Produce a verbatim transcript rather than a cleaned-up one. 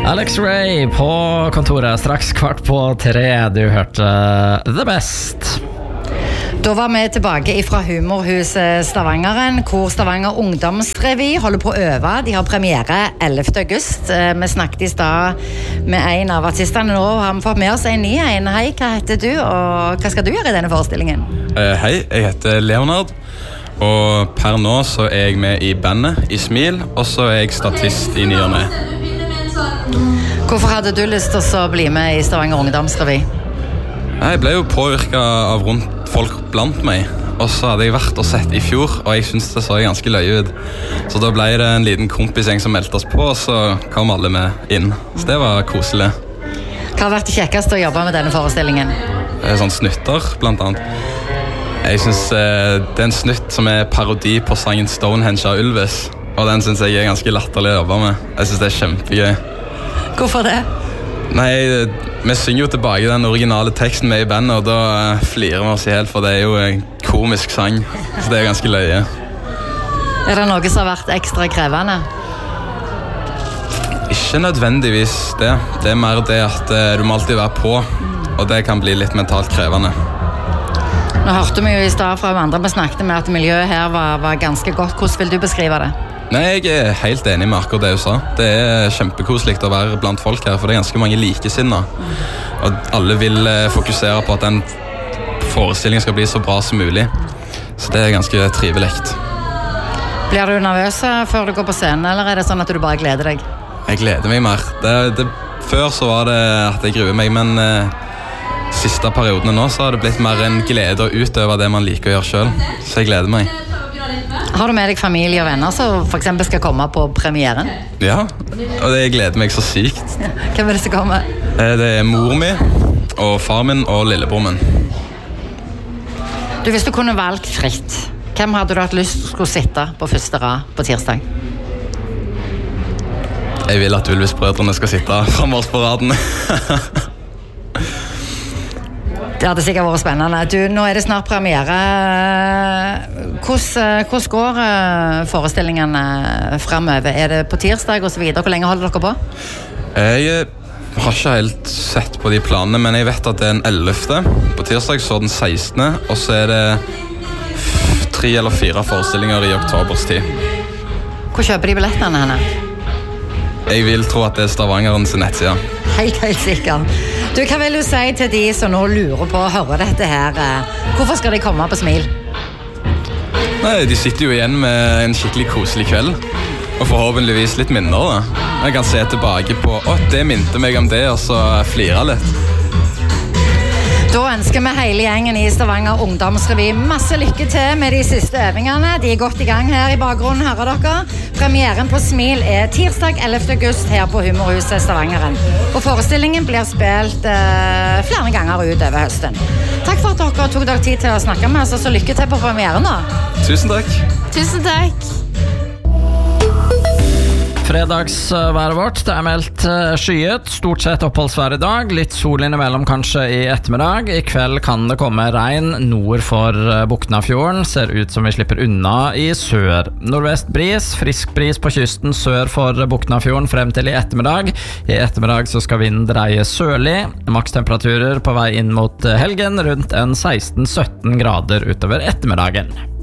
Alex Ray på kontoret, straks kvart på tre. Du hørte The Best. Da var vi tilbake fra Humorhuset Stavangeren, hvor Stavanger Ungdomsrevy holder på å øve. De har premiere ellevte august. Vi snakket i stad med en av artistene nå, og har vi fått med oss en ny en. Hei, hva heter du, og hva skal du gjøre i denne forestillingen? Uh, hei, jeg heter Leonard, og per nå så er jeg med i bandet i Smil, og så er jeg statist i Ny og Ne. Hvorfor hadde du lyst til å bli med i Stavanger Ungdomsrevy? Jeg ble jo påvirket av rundt folk blant meg, og så hadde jeg vært og sett i fjor, og jeg synes det så ganske løye ut. Så da ble det en liten kompisgjeng som meldte oss på, og så kom alle med inn. Så det var koselig. Hva har vært det kjekkeste å jobbe med denne forestillingen? Sånn snutter, blant annet. Jeg synes eh, det er en snutt som er parodi på sangen Stonehenge av Ylvis, og den synes jeg er ganske latterlig å jobbe med. Jeg synes det er kjempegøy. Hvorfor det? Nei, vi synger jo tilbake den originale teksten med i bandet, og da flirer vi oss i helt, for det er jo en komisk sang, så det er ganske løye. Er det noe som har vært ekstra krevende? Ikke nødvendigvis det. Det er mer det at du må alltid være på, og det kan bli litt mentalt krevende. Nå hørte vi jo i stad fra andre vi snakket med at miljøet her var, var ganske godt. Hvordan vil du beskrive det? Nei, jeg er helt enig med akkurat det du sa. Det er kjempekoselig å være blant folk her, for det er ganske mange likesinner. Og alle vil fokusere på at den forestillingen skal bli så bra som mulig. Så det er ganske trivelig. Blir du nervøs før du går på scenen, eller er det sånn at du bare gleder deg? Jeg gleder meg mer. Det, det, før så var det at jeg gruer meg, men eh, siste periodene nå så har det blitt mer en glede å utøve det man liker å gjøre selv. Så jeg gleder meg. Har du med deg familie og venner som for eksempel skal komme på premieren? Ja, og det gleder meg så sykt. Hvem er det som kommer? Det er mor mi, og far min og lillebror min. Du, hvis du kunne valgt fritt, hvem hadde du hatt lyst til å skulle sitte på første rad på tirsdag? Jeg vil at Ylvis-brødrene skal sitte fremme på raden. Det hadde sikkert vært spennende. Du, nå er det snart premiere. Hvordan, hvordan går forestillingene fremover? Er det på tirsdag og så videre? Hvor lenge holder dere på? Jeg har ikke helt sett på de planene, men jeg vet at det er den ellevte på tirsdag, så den sekstende, og så er det tre eller fire forestillinger i oktobers tid. Hvor kjøper de billettene henne? Jeg vil tro at det er Stavangerens nettside. Helt, helt sikkert. Du, hva vil du si til de som nå lurer på å høre dette her? Hvorfor skal de komme på Smil? Nei, de sitter jo igjen med en skikkelig koselig kveld, og forhåpentligvis litt minner da. Jeg kan se tilbake på, å, det minte meg om det, og så flire litt. Da ønsker vi hele gjengen i Stavanger Ungdomsrevy masse lykke til med de siste øvingene. De er godt i gang her i bakgrunnen, hører dere. Premieren på Smil er tirsdag ellevte august her på Humorhuset Stavangeren. Og forestillingen blir spilt eh, flere ganger utover høsten. Takk for at dere tok dere tid til å snakke med oss, og så lykke til på premieren da. Tusen takk. Tusen takk. Fredagsværet vårt, det er meldt skyet, stort sett oppholdsvær i dag, litt sol innimellom kanskje i ettermiddag. I kveld kan det komme regn nord for Boknafjorden, ser ut som vi slipper unna i sør. Nordvest bris, frisk bris på kysten sør for Boknafjorden frem til i ettermiddag. I ettermiddag så skal vinden dreie sørlig, makstemperaturer på vei inn mot helgen rundt en seksten sytten grader utover ettermiddagen.